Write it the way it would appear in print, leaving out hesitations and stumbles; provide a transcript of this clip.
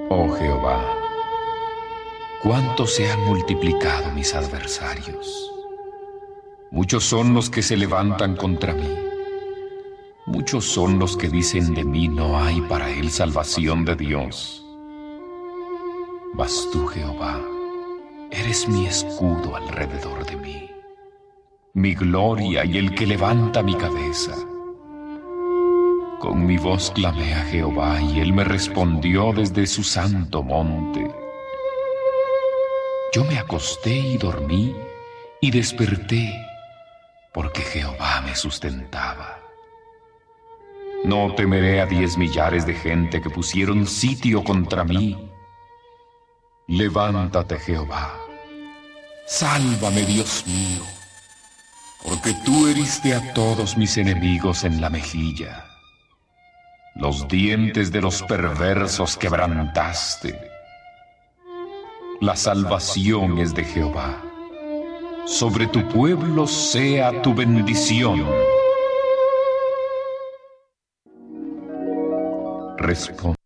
Oh Jehová, cuánto se han multiplicado mis adversarios. Muchos son los que se levantan contra mí. Muchos son los que dicen de mí: no hay para él salvación de Dios. Mas tú, Jehová, eres mi escudo alrededor de mí, mi gloria y el que levanta mi cabeza. Con mi voz clamé a Jehová, y él me respondió desde su santo monte. Yo me acosté y dormí, y desperté, porque Jehová me sustentaba. No temeré a 10 millares de gente que pusieron sitio contra mí. Levántate, Jehová. Sálvame, Dios mío, porque tú heriste a todos mis enemigos en la mejilla. Los dientes de los perversos quebrantaste. La salvación es de Jehová. Sobre tu pueblo sea tu bendición. Responde.